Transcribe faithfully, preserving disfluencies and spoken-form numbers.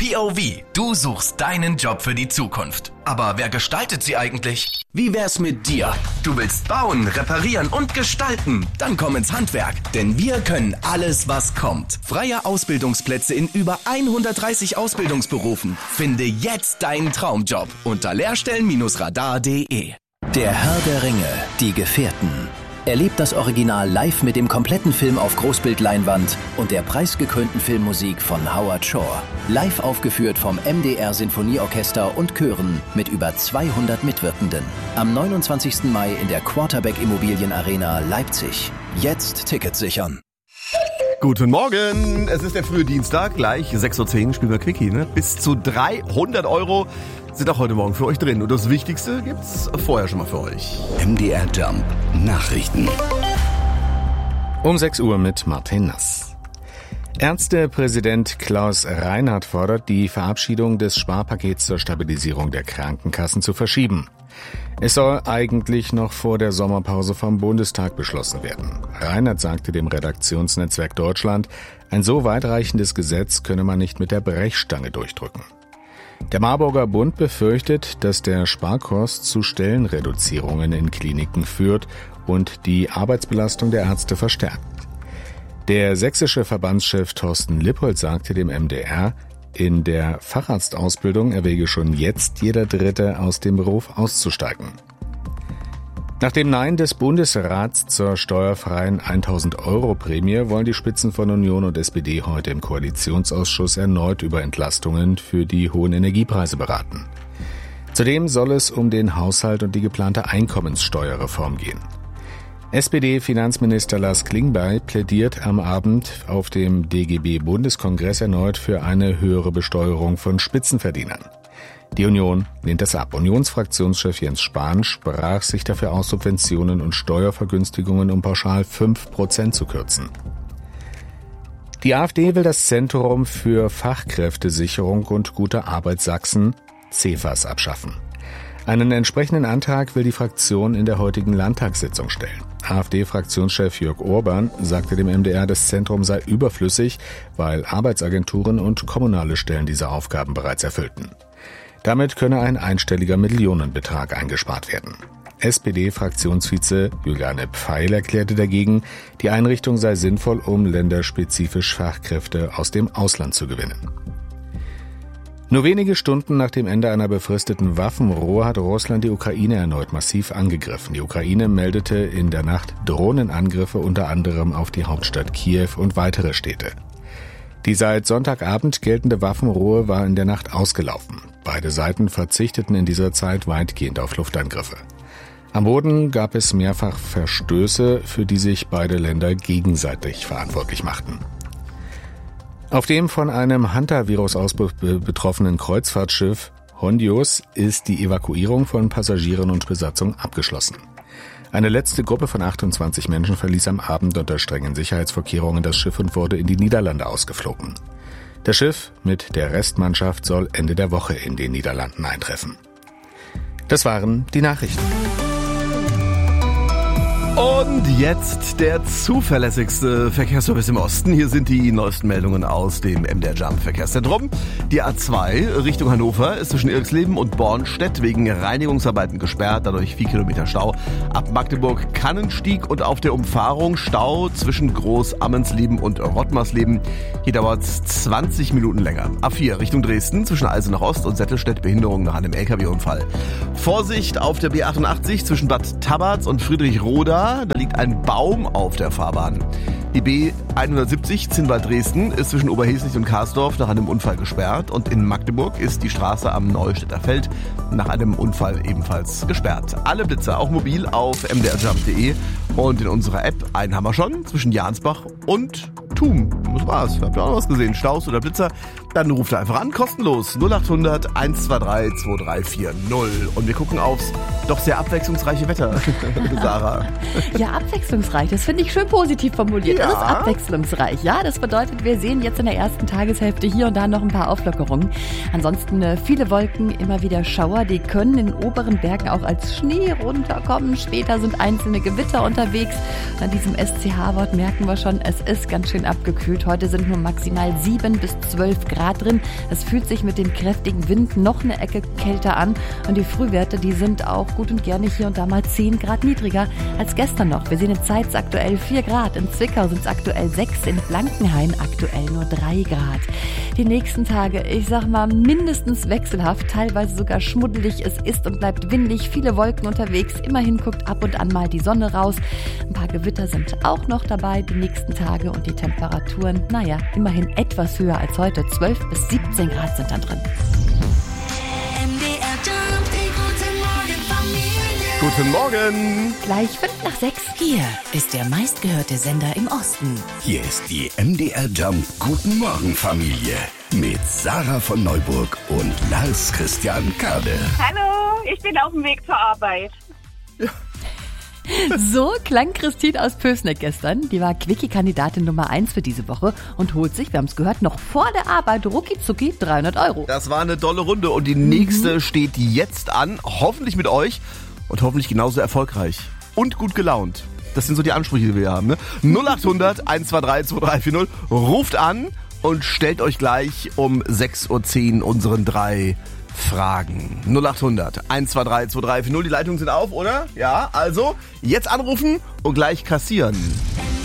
P O V. Du suchst deinen Job für die Zukunft. Aber wer gestaltet sie eigentlich? Wie wär's mit dir? Du willst bauen, reparieren und gestalten? Dann komm ins Handwerk, denn wir können alles, was kommt. Freie Ausbildungsplätze in über hundertdreißig Ausbildungsberufen. Finde jetzt deinen Traumjob unter lehrstellen radar punkt de. Der Herr der Ringe, die Gefährten. Erlebt das Original live mit dem kompletten Film auf Großbildleinwand und der preisgekrönten Filmmusik von Howard Shore. Live aufgeführt vom M D R Sinfonieorchester und Chören mit über zweihundert Mitwirkenden. Am neunundzwanzigsten Mai in der Quarterback Immobilien Arena Leipzig. Jetzt Tickets sichern. Guten Morgen, es ist der frühe Dienstag, gleich sechs Uhr zehn spielen wir Quickie, ne? Bis zu dreihundert Euro sind auch heute Morgen für euch drin. Und das Wichtigste gibt's vorher schon mal für euch. M D R Jump Nachrichten. Um sechs Uhr mit Martin Nass. Ärztepräsident Klaus Reinhardt fordert, die Verabschiedung des Sparpakets zur Stabilisierung der Krankenkassen zu verschieben. Es soll eigentlich noch vor der Sommerpause vom Bundestag beschlossen werden. Reinhardt sagte dem Redaktionsnetzwerk Deutschland, ein so weitreichendes Gesetz könne man nicht mit der Brechstange durchdrücken. Der Marburger Bund befürchtet, dass der Sparkurs zu Stellenreduzierungen in Kliniken führt und die Arbeitsbelastung der Ärzte verstärkt. Der sächsische Verbandschef Thorsten Lippold sagte dem M D R, in der Facharztausbildung erwäge schon jetzt jeder Dritte aus dem Beruf auszusteigen. Nach dem Nein des Bundesrats zur steuerfreien tausend-Euro-Prämie wollen die Spitzen von Union und S P D heute im Koalitionsausschuss erneut über Entlastungen für die hohen Energiepreise beraten. Zudem soll es um den Haushalt und die geplante Einkommenssteuerreform gehen. S P D-Finanzminister Lars Klingbeil plädiert am Abend auf dem D G B-Bundeskongress erneut für eine höhere Besteuerung von Spitzenverdienern. Die Union lehnt das ab. Unionsfraktionschef Jens Spahn sprach sich dafür aus, Subventionen und Steuervergünstigungen um pauschal fünf Prozent zu kürzen. Die AfD will das Zentrum für Fachkräftesicherung und gute Arbeit Sachsen, C E F A S, abschaffen. Einen entsprechenden Antrag will die Fraktion in der heutigen Landtagssitzung stellen. AfD-Fraktionschef Jörg Orban sagte dem M D R, das Zentrum sei überflüssig, weil Arbeitsagenturen und kommunale Stellen diese Aufgaben bereits erfüllten. Damit könne ein einstelliger Millionenbetrag eingespart werden. S P D-Fraktionsvize Juliane Pfeil erklärte dagegen, die Einrichtung sei sinnvoll, um länderspezifisch Fachkräfte aus dem Ausland zu gewinnen. Nur wenige Stunden nach dem Ende einer befristeten Waffenruhe hat Russland die Ukraine erneut massiv angegriffen. Die Ukraine meldete in der Nacht Drohnenangriffe unter anderem auf die Hauptstadt Kiew und weitere Städte. Die seit Sonntagabend geltende Waffenruhe war in der Nacht ausgelaufen. Beide Seiten verzichteten in dieser Zeit weitgehend auf Luftangriffe. Am Boden gab es mehrfach Verstöße, für die sich beide Länder gegenseitig verantwortlich machten. Auf dem von einem Hantavirus-Ausbruch betroffenen Kreuzfahrtschiff Hondius ist die Evakuierung von Passagieren und Besatzung abgeschlossen. Eine letzte Gruppe von achtundzwanzig Menschen verließ am Abend unter strengen Sicherheitsvorkehrungen das Schiff und wurde in die Niederlande ausgeflogen. Das Schiff mit der Restmannschaft soll Ende der Woche in den Niederlanden eintreffen. Das waren die Nachrichten. Und jetzt der zuverlässigste Verkehrsservice im Osten. Hier sind die neuesten Meldungen aus dem M D R Jump Verkehrszentrum. Die A zwei Richtung Hannover ist zwischen Irxleben und Bornstedt wegen Reinigungsarbeiten gesperrt, dadurch vier Kilometer Stau. Ab Magdeburg-Kannenstieg und auf der Umfahrung Stau zwischen Groß-Ammensleben und Rottmarsleben. Hier dauert es zwanzig Minuten länger. A vier Richtung Dresden zwischen Eisenach Ost und Settelstedt, Behinderung nach einem L K W-Unfall. Vorsicht auf der B achtundachtzig zwischen Bad Tabarz und Friedrichroda. Da liegt ein Baum auf der Fahrbahn. Die B hundertsiebzig Zinnwald-Dresden ist zwischen Oberheslich und Karsdorf nach einem Unfall gesperrt. Und in Magdeburg ist die Straße am Neustädter Feld nach einem Unfall ebenfalls gesperrt. Alle Blitzer, auch mobil, auf m d r jump punkt de und in unserer App. Einen haben wir schon zwischen Jansbach und Thum. Das war's. Habt ihr auch noch was gesehen? Staus oder Blitzer? Dann ruft er einfach an, kostenlos. null achthundert eins zwei drei zwei drei vier null. Und wir gucken aufs doch sehr abwechslungsreiche Wetter, Sarah. Ja, abwechslungsreich. Das finde ich schön positiv formuliert. Ja. Das ist abwechslungsreich. Ja, das bedeutet, wir sehen jetzt in der ersten Tageshälfte hier und da noch ein paar Auflockerungen. Ansonsten äh, viele Wolken, immer wieder Schauer. Die können in den oberen Bergen auch als Schnee runterkommen. Später sind einzelne Gewitter unterwegs. An diesem S C H-Wort merken wir schon, es ist ganz schön abgekühlt. Heute sind nur maximal sieben bis zwölf Grad drin. Es fühlt sich mit dem kräftigen Wind noch eine Ecke kälter an. Und die Frühwerte, die sind auch gut und gerne hier und da mal zehn Grad niedriger als gestern noch. Wir sehen in Zeitz aktuell vier Grad. In Zwickau sind es aktuell sechs. In Blankenhain aktuell nur drei Grad. Die nächsten Tage, ich sag mal, mindestens wechselhaft, teilweise sogar schmuddelig. Es ist und bleibt windig, viele Wolken unterwegs. Immerhin guckt ab und an mal die Sonne raus. Ein paar Gewitter sind auch noch dabei die nächsten Tage und die Temperaturen, naja, immerhin etwas höher als heute. zwölf bis siebzehn Grad sind dann drin. Guten Morgen. Gleich fünf nach sechs. Hier ist der meistgehörte Sender im Osten. Hier ist die M D R Jump Guten Morgen Familie mit Sarah von Neuburg und Lars Christian Kade. Hallo, ich bin auf dem Weg zur Arbeit. Ja. So klang Christine aus Pößneck gestern. Die war Quickie-Kandidatin Nummer eins für diese Woche und holt sich, wir haben es gehört, noch vor der Arbeit rucki-zucki dreihundert Euro. Das war eine dolle Runde und die nächste mhm. steht jetzt an. Hoffentlich mit euch und hoffentlich genauso erfolgreich und gut gelaunt. Das sind so die Ansprüche, die wir haben. Ne? null acht hundert, eins zwei drei, zwei drei vier null. Ruft an und stellt euch gleich um sechs Uhr zehn unseren drei Fragen. null acht hundert, eins zwei drei, zwei drei vier null. Die Leitungen sind auf, oder? Ja, also jetzt anrufen und gleich kassieren.